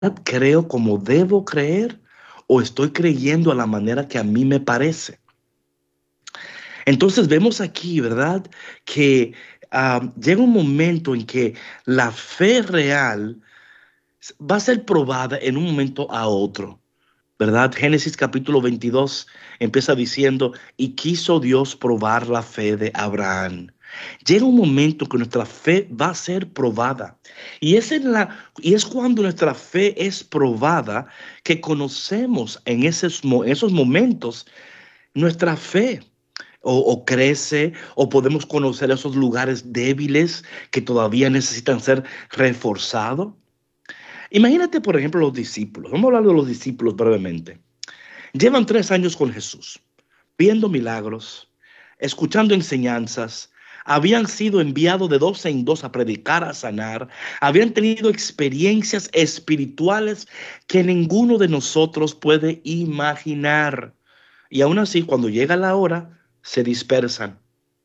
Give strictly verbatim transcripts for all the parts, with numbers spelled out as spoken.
creo como debo creer o estoy creyendo a la manera que a mí me parece? Entonces vemos aquí, ¿verdad? Que ah, llega un momento en que la fe real va a ser probada en un momento a otro, ¿verdad? Génesis capítulo veintidós empieza diciendo, y quiso Dios probar la fe de Abraham. Llega un momento que nuestra fe va a ser probada. Y es, en la, y es cuando nuestra fe es probada que conocemos en esos, esos momentos nuestra fe. O, o crece, o podemos conocer esos lugares débiles que todavía necesitan ser reforzados. Imagínate, por ejemplo, los discípulos. Vamos a hablar de los discípulos brevemente. Llevan tres años con Jesús, viendo milagros, escuchando enseñanzas, habían sido enviados de dos en dos a predicar, a sanar, habían tenido experiencias espirituales que ninguno de nosotros puede imaginar. Y aún así, cuando llega la hora, se dispersan,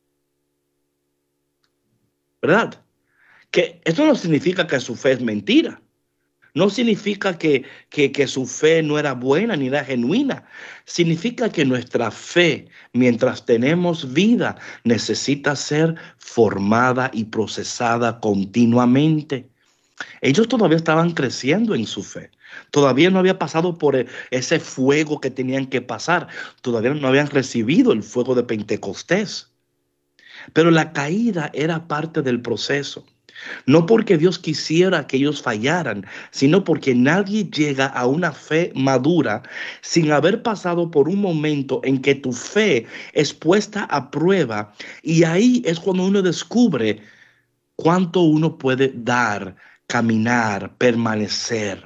¿verdad? Que esto no significa que su fe es mentira. No significa que, que, que su fe no era buena ni era genuina. Significa que nuestra fe, mientras tenemos vida, necesita ser formada y procesada continuamente. Ellos todavía estaban creciendo en su fe. Todavía no había pasado por e- ese fuego que tenían que pasar. Todavía no habían recibido el fuego de Pentecostés. Pero la caída era parte del proceso. No porque Dios quisiera que ellos fallaran, sino porque nadie llega a una fe madura sin haber pasado por un momento en que tu fe es puesta a prueba. Y ahí es cuando uno descubre cuánto uno puede dar, caminar, permanecer.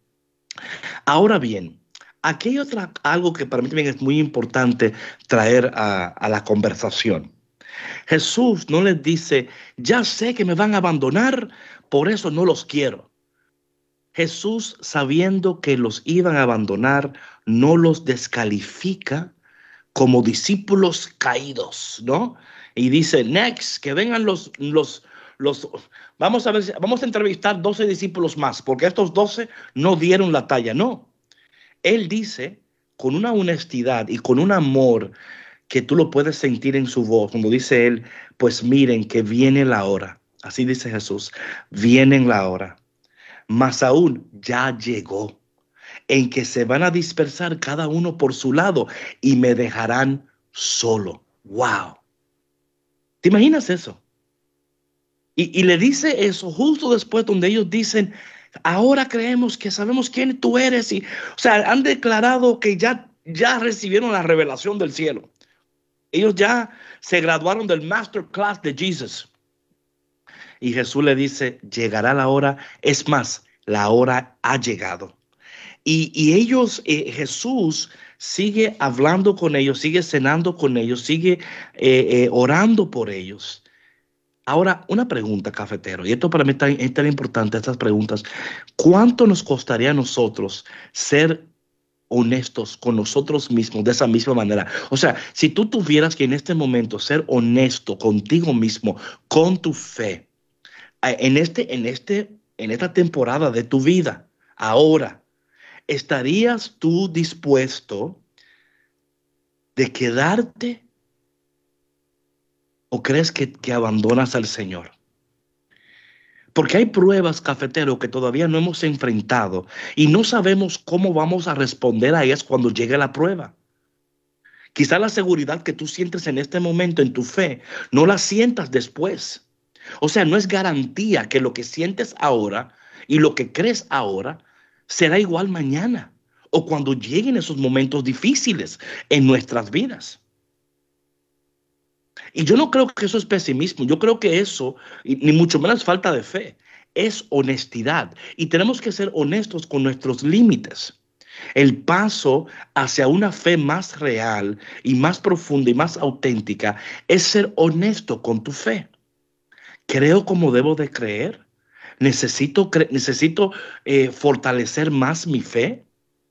Ahora bien, aquí hay otra, algo que para mí también es muy importante traer a, a la conversación. Jesús no les dice, ya sé que me van a abandonar, por eso no los quiero. Jesús, sabiendo que los iban a abandonar, no los descalifica como discípulos caídos, ¿no? Y dice, next, que vengan los, los, los, vamos a ver, vamos a entrevistar doce discípulos más, porque estos doce no dieron la talla, no. Él dice, con una honestidad y con un amor que tú lo puedes sentir en su voz, cuando dice él, pues miren que viene la hora. Así dice Jesús, viene la hora. Más aún, ya llegó, en que se van a dispersar cada uno por su lado y me dejarán solo. Wow. ¿Te imaginas eso? Y, y le dice eso justo después donde ellos dicen, ahora creemos que sabemos quién tú eres. Y, o sea, han declarado que ya, ya recibieron la revelación del cielo. Ellos ya se graduaron del masterclass de Jesus. Y Jesús le dice, llegará la hora. Es más, la hora ha llegado. Y, y ellos, eh, Jesús sigue hablando con ellos, sigue cenando con ellos, sigue eh, eh, orando por ellos. Ahora, una pregunta, cafetero, y esto para mí es tan, es tan importante, estas preguntas. ¿Cuánto nos costaría a nosotros ser honestos con nosotros mismos de esa misma manera? O sea, si tú tuvieras que en este momento ser honesto contigo mismo, con tu fe, eh, en este, en este, en esta temporada de tu vida, ahora, ¿estarías tú dispuesto de quedarte o crees que, que abandonas al Señor? Porque hay pruebas, cafetero, que todavía no hemos enfrentado y no sabemos cómo vamos a responder a ellas cuando llegue la prueba. Quizá la seguridad que tú sientes en este momento en tu fe, no la sientas después. O sea, no es garantía que lo que sientes ahora y lo que crees ahora será igual mañana o cuando lleguen esos momentos difíciles en nuestras vidas. Y yo no creo que eso es pesimismo, yo creo que eso, y ni mucho menos falta de fe, es honestidad. Y tenemos que ser honestos con nuestros límites. El paso hacia una fe más real y más profunda y más auténtica es ser honesto con tu fe. ¿Creo como debo de creer? ¿Necesito, cre necesito eh, fortalecer más mi fe?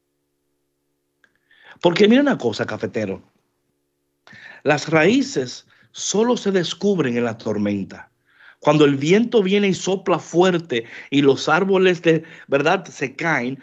Porque mira una cosa, cafetero. Las raíces solo se descubren en la tormenta. Cuando el viento viene y sopla fuerte y los árboles de verdad se caen,